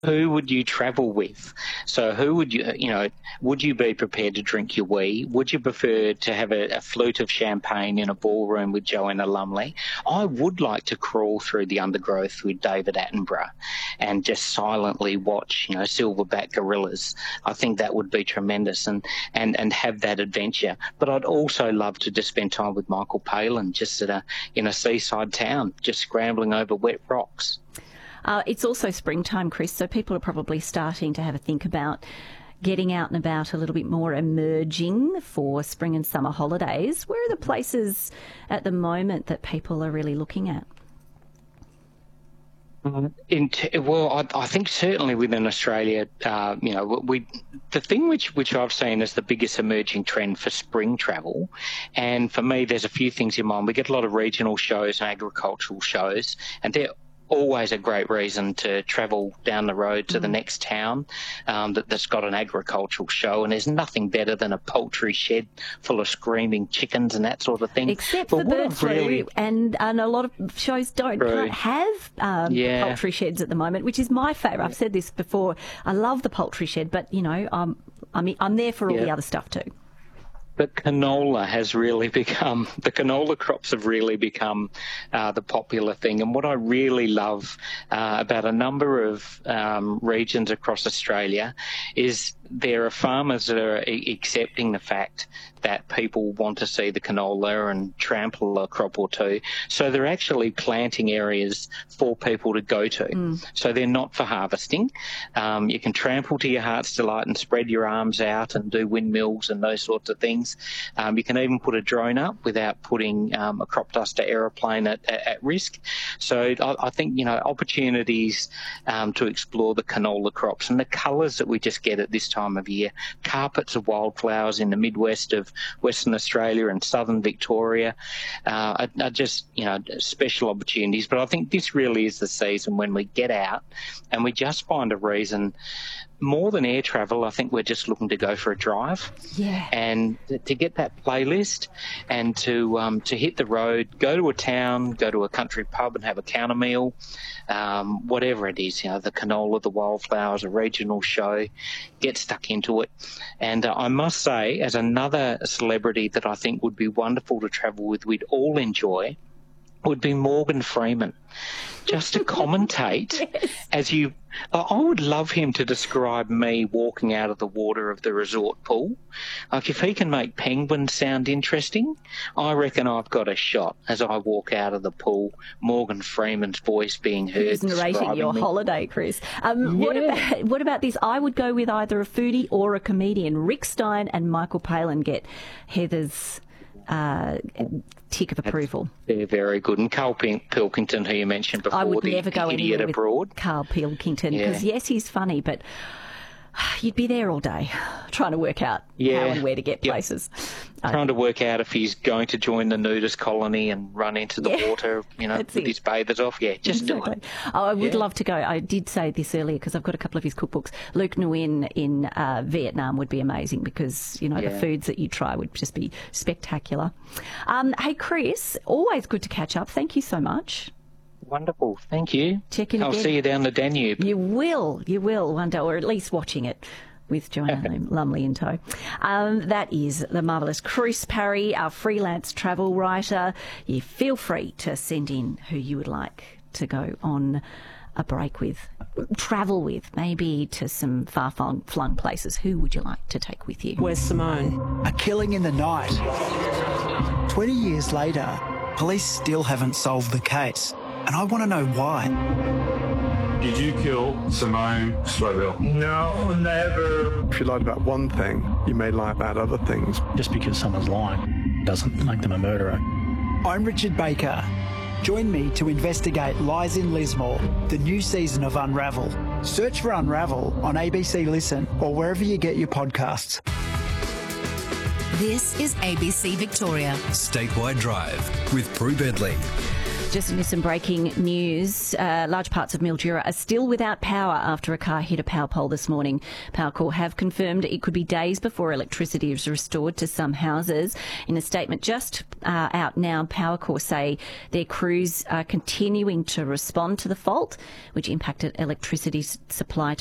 who would you travel with? So who would would you be prepared to drink your wee? Would you prefer to have a flute of champagne in a ballroom with Joanna Lumley? I would like to crawl through the undergrowth with David Attenborough and just silently watch, silverback gorillas. I think that would be tremendous and have that adventure. But I'd also love to just spend time with Michael Palin, just in a seaside town, just scrambling over wet rocks. It's also springtime, Chris, so people are probably starting to have a think about getting out and about a little bit more, emerging for spring and summer holidays. Where are the places at the moment that people are really looking at? I think certainly within Australia, the thing which I've seen as the biggest emerging trend for spring travel, and for me, there's a few things in mind. We get a lot of regional shows and agricultural shows, and they're always a great reason to travel down the road to the next town that's got an agricultural show, and there's nothing better than a poultry shed full of screaming chickens and that sort of thing. Except for bird flu, and a lot of shows can't have poultry sheds at the moment, which is my favourite. I've said this before. I love the poultry shed, but I'm there for all the other stuff too. But the canola crops have really become the popular thing. And what I really love about a number of regions across Australia is there are farmers that are accepting the fact that people want to see the canola and trample a crop or two. So they're actually planting areas for people to go to. So they're not for harvesting. You can trample to your heart's delight and spread your arms out and do windmills and those sorts of things. You can even put a drone up without putting a crop duster aeroplane at risk. So I think, opportunities to explore the canola crops and the colours that we just get at this time of year, carpets of wildflowers in the Midwest of Western Australia and Southern Victoria are just, special opportunities. But I think this really is the season when we get out and we just find a reason. More than air travel, I think we're just looking to go for a drive, and to get that playlist and to hit the road, go to a town, go to a country pub and have a counter meal, whatever it is, the canola, the wildflowers, a regional show, get stuck into it. And I must say, as another celebrity that I think would be wonderful to travel with, we'd all enjoy, would be Morgan Freeman. Just to commentate I would love him to describe me walking out of the water of the resort pool. Like, if he can make penguins sound interesting, I reckon I've got a shot as I walk out of the pool, Morgan Freeman's voice being heard. He's narrating your holiday, Chris. What about this? I would go with either a foodie or a comedian. Rick Stein and Michael Palin get Heather's tick of approval. They're very good. And Carl Pilkington, who you mentioned before, I would never go idiot anywhere abroad. With Carl Pilkington, because yes, he's funny, but you'd be there all day trying to work out how and where to get places. Trying to work out if he's going to join the nudist colony and run into the water, with his bathers off. Yeah, just do it. Oh, I would love to go. I did say this earlier because I've got a couple of his cookbooks. Luc Nguyen in Vietnam would be amazing because, the foods that you try would just be spectacular. Hey, Chris, always good to catch up. Thank you so much. Wonderful. Thank you. Check in I'll again. see you down the Danube. You will one day, or at least watching it with Joanna Lumley in tow. That is the marvellous Chris Parry, our freelance travel writer. You feel free to send in who you would like to go on a break with, travel with, maybe to some far-flung places. Who would you like to take with you? Where's Simone? A killing in the night. 20 years later, police still haven't solved the case. And I want to know why. Did you kill Simone Slowell? No, never. If you lied about one thing, you may lie about other things. Just because someone's lying doesn't make them a murderer. I'm Richard Baker. Join me to investigate Lies in Lismore, the new season of Unravel. Search for Unravel on ABC Listen or wherever you get your podcasts. This is ABC Victoria. Statewide Drive with Prue Bentley. Just into some breaking news. Large parts of Mildura are still without power after a car hit a power pole this morning. Powercor have confirmed it could be days before electricity is restored to some houses. In a statement just out now, Powercor say their crews are continuing to respond to the fault, which impacted electricity supply to